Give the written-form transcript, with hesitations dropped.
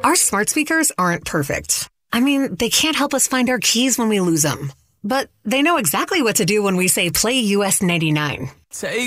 Our smart speakers aren't perfect. I mean, they can't help us find our keys when we lose them. But they know exactly what to do when we say play US 99. Take